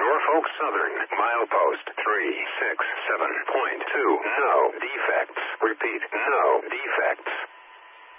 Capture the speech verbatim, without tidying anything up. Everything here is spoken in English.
Norfolk Southern, milepost three six seven point two. No,